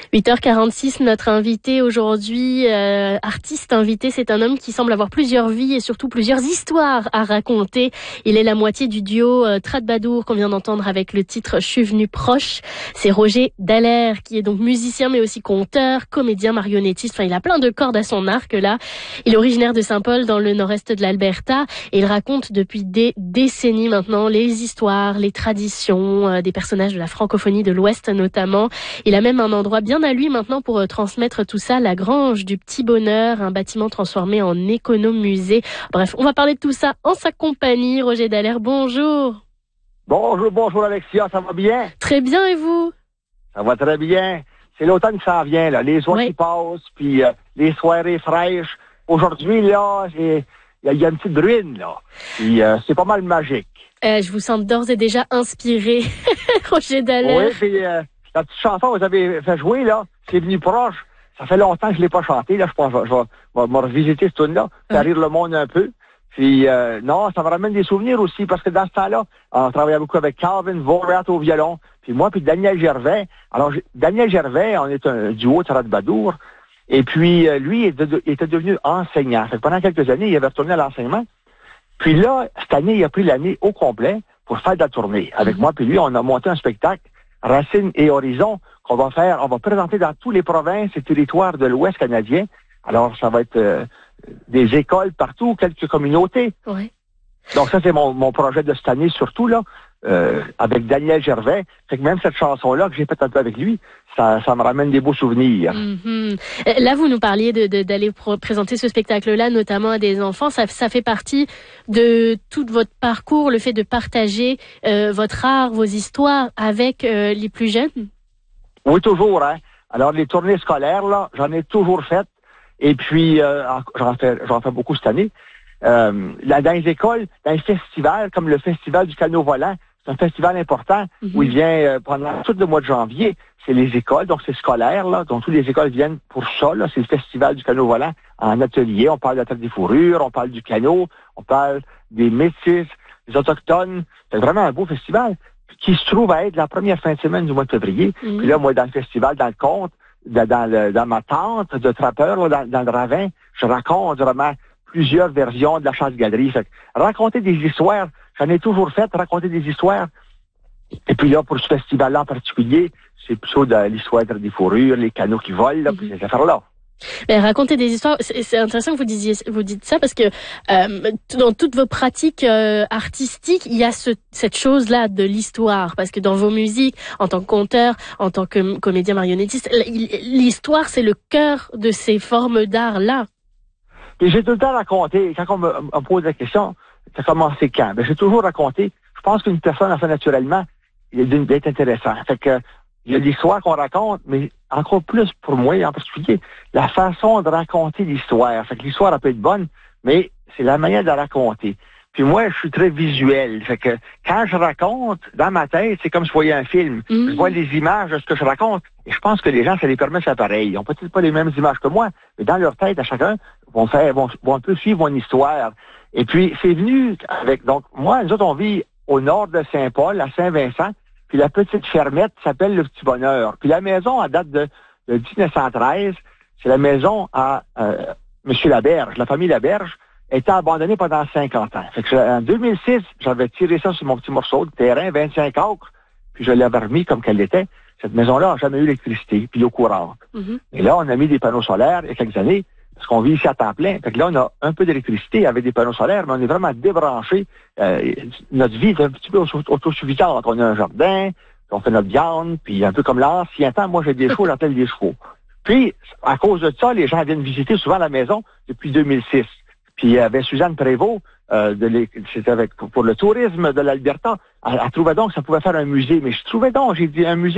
8h46, notre invité aujourd'hui, artiste invité, c'est un homme qui semble avoir plusieurs vies et surtout plusieurs histoires à raconter. Il est la moitié du duo Troubadour qu'on vient d'entendre avec le titre « Je suis venu proche ». C'est Roger Dallaire qui est donc musicien mais aussi conteur, comédien, marionnettiste. Enfin, il a plein de cordes à son arc là. Il est originaire de Saint-Paul dans le nord-est de l'Alberta et il raconte depuis des décennies maintenant les histoires, les traditions des personnages de la francophonie de l'Ouest notamment. Il a même un endroit bien à lui maintenant pour transmettre tout ça, la Grange du Petit Bonheur, un bâtiment transformé en économusée. Bref, on va parler de tout ça en sa compagnie. Roger Dallaire, bonjour. Bonjour Alexia, ça va bien? Très bien, et vous? Ça va très bien. C'est l'automne qui s'en vient, là. Les oies qui passent, puis les soirées fraîches. Aujourd'hui, là, il y a une petite bruine, là. Puis c'est pas mal magique. Je vous sens d'ores et déjà inspiré, Roger Dallaire. Oui, puis la petite chanson que vous avez fait jouer, là, c'est venu proche. Ça fait longtemps que je l'ai pas chanté, là. Je pense que je vais me revisiter cette tune-là, faire rire le monde un peu. Puis, non, ça me ramène des souvenirs aussi, parce que dans ce temps-là, on travaillait beaucoup avec Calvin Vorat au violon, puis moi, puis Daniel Gervais. Alors, Daniel Gervais, on est un duo de Troubadour, et puis lui, il était devenu enseignant. Fait que pendant quelques années, il avait retourné à l'enseignement. Puis là, cette année, il a pris l'année au complet pour faire de la tournée. Avec moi, puis lui, on a monté un spectacle, Racines et Horizons, qu'on va faire, on va présenter dans toutes les provinces et territoires de l'Ouest canadien. Alors, ça va être des écoles partout, quelques communautés. Oui. Donc ça, c'est mon projet de cette année, surtout, là, avec Daniel Gervais. Fait que même cette chanson-là que j'ai faite un peu avec lui, ça me ramène des beaux souvenirs. Mm-hmm. Là, vous nous parliez d'aller présenter ce spectacle-là, notamment à des enfants. Ça fait partie de tout votre parcours, le fait de partager votre art, vos histoires avec les plus jeunes? Oui, toujours, hein. Alors, les tournées scolaires, là, j'en ai toujours faites. Et puis, j'en fais beaucoup cette année. Dans les écoles, dans les festivals, comme le Festival du canot volant, c'est un festival important où il vient pendant tout le mois de janvier. C'est les écoles, donc c'est scolaire, là. Donc, toutes les écoles viennent pour ça, là. C'est le Festival du canot volant en atelier. On parle de la traite des fourrures, on parle du canot, on parle des métis, des autochtones. C'est vraiment un beau festival qui se trouve à être la première fin de semaine du mois de février. Puis là, moi, dans le festival, dans le conte, dans ma tente de trappeur, là, dans le ravin, je raconte vraiment plusieurs versions de la chasse-galerie. Fait que raconter des histoires, j'en ai toujours fait, raconter des histoires. Et puis là, pour ce festival-là en particulier, c'est plutôt de l'histoire des fourrures, les canots qui volent, là, puis ces affaires-là. Ben, raconter des histoires, c'est intéressant que vous dites ça parce que dans toutes vos pratiques artistiques, il y a cette chose-là de l'histoire. Parce que dans vos musiques, en tant que conteur, en tant que comédien marionnettiste, l'histoire, c'est le cœur de ces formes d'art-là. Et j'ai tout le temps raconté, quand on me pose la question, ça a commencé quand? Ben, j'ai toujours raconté. Je pense qu'une personne, enfin, naturellement, il est intéressant. Fait que, il y a l'histoire qu'on raconte, mais encore plus pour moi, en particulier, la façon de raconter l'histoire. Fait que l'histoire, elle peut être bonne, mais c'est la manière de la raconter. Puis moi, je suis très visuel. Fait que quand je raconte, dans ma tête, c'est comme si je voyais un film. Je vois les images de ce que je raconte. Et je pense que les gens, ça les permet de faire pareil. Ils n'ont peut-être pas les mêmes images que moi, mais dans leur tête, à chacun, vont un peu suivre mon histoire. Et puis, c'est venu avec... Donc, moi, nous autres, on vit au nord de Saint-Paul, à Saint-Vincent. Puis la petite fermette s'appelle le Petit Bonheur. Puis la maison, elle date de 1913. C'est la maison à M. Laberge, la famille Laberge, était abandonnée pendant 50 ans. Fait que en 2006, j'avais tiré ça sur mon petit morceau de terrain, 25 acres, puis je l'avais remis comme qu'elle l'était. Cette maison-là n'a jamais eu d'électricité, puis l'eau courante. Et là, on a mis des panneaux solaires il y a quelques années, parce qu'on vit ici à temps plein. Fait que là, on a un peu d'électricité avec des panneaux solaires, mais on est vraiment débranché. Notre vie est un petit peu autosuffisante. On a un jardin, on fait notre viande, puis un peu comme l'ancien temps, moi j'ai des chevaux, j'appelle des chevaux. Puis, à cause de ça, les gens viennent visiter souvent la maison depuis 2006. Puis il y avait Suzanne Prévost, c'était pour le tourisme de l'Alberta. Elle trouvait donc que ça pouvait faire un musée. Mais je trouvais donc, j'ai dit un musée